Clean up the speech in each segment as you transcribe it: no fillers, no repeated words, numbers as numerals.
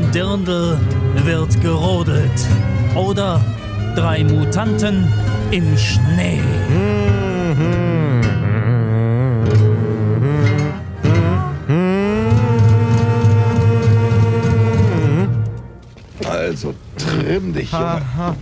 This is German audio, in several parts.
Dirndl wird gerodelt. Oder 3 Mutanten im Schnee. Also trimm dich, Junge.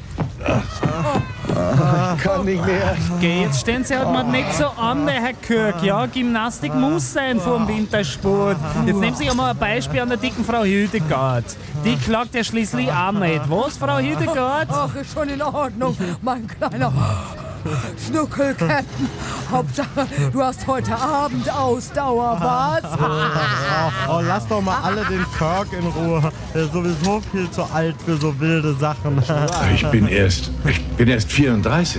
Ich kann nicht mehr. Geh, jetzt stellen Sie halt mal nicht so an, der Herr Kirk. Ja, Gymnastik muss sein vor dem Wintersport. Jetzt nehmen Sie ja mal ein Beispiel an der dicken Frau Hildegard. Die klagt ja schließlich auch nicht. Was, Frau Hildegard? Ach, ist schon in Ordnung, mein kleiner Schnuckelkäppen. Hauptsache, du hast heute Abend Ausdauer, was? Oh, lass doch mal alle den Kirk in Ruhe. Der ist sowieso viel zu alt für so wilde Sachen. Ich bin erst 34.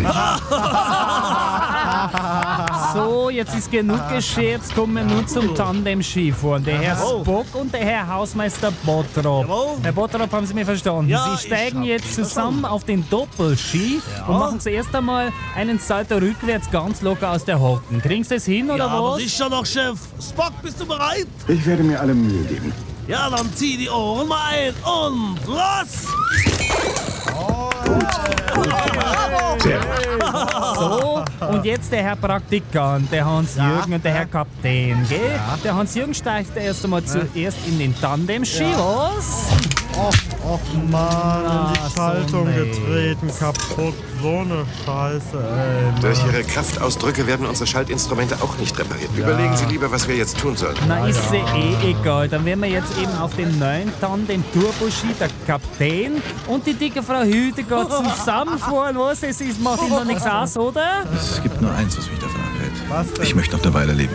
So, jetzt ist genug gescherzt, kommen wir nun zum Tandem-Skifahren. Der Herr Spock und der Herr Hausmeister Bottrop. Herr Bottrop, haben Sie mir verstanden? Ja, Sie steigen jetzt zusammen auf den Doppelski und machen zuerst einmal einen Salto rückwärts ganz locker aus der Hocken. Kriegen Sie das hin, oder aber was? sicher doch, Chef. Spock, bist du bereit? Ich werde mir alle Mühe geben. Ja, dann zieh die Ohren mal ein und los! Sehr gut. So, und jetzt der Herr Praktikant, der Hans-Jürgen und der Herr Kapitän, gell? Der Hans-Jürgen steigt erst einmal zuerst in den Tandem-Ski, was? Och Mann, in die so Schaltung nee. getreten, kaputt. So eine Scheiße, ey. Durch Ihre Kraftausdrücke werden unsere Schaltinstrumente auch nicht repariert. Überlegen Sie lieber, was wir jetzt tun sollen. Na, ist ja egal. Dann werden wir jetzt eben auf den neuen Tandem-Turbo-Ski, der Kapitän und die dicke Frau Hildegard zusammenfahren, was? Das ist, macht ihm doch nichts aus, oder? Es gibt nur eins, was mich davon abhält. Was denn? Ich möchte noch eine Weile leben.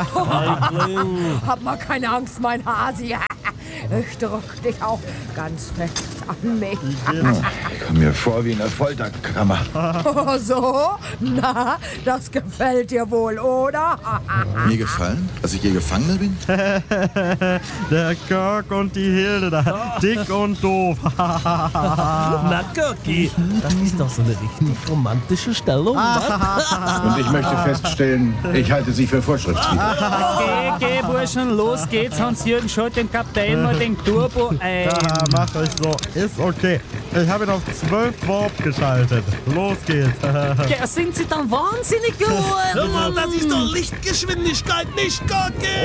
Hab mal keine Angst, mein Hasi. Ich drück dich auch ganz fest an mich. Komm mir vor wie eine Folterkammer. Oh, so? Na, das gefällt dir wohl, oder? Mir gefallen, dass ich hier Gefangener bin? Der Kirk und die Hilde da. Dick und doof. Na, Kirki, das ist doch so eine richtig romantische Stellung, was? Und ich möchte feststellen, ich halte sie für vorschriftswidrig. Geh, Burschen, los geht's. Hans-Jürgen, schalt den Kapitän mal den Turbo ein. Ja, mach ich so. Ist okay. Ich habe ihn auf 12 Warp geschaltet. Los geht's. Ja, sind Sie dann wahnsinnig Hör gut? mal, das ist doch Lichtgeschwindigkeit, nicht Kirki!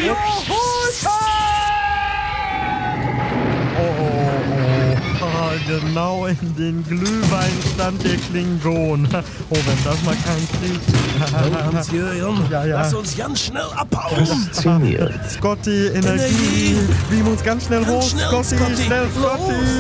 Genau in den Glühwein stand der Klingon. Oh, wenn das mal kein Krieg ist. Hans-Jürgen, Ja. lass uns ganz schnell abhauen. Szeniert. Scotty, Energie. Wir uns ganz schnell hoch. Schnell, Scotty, Scotty, schnell, los. Scotty.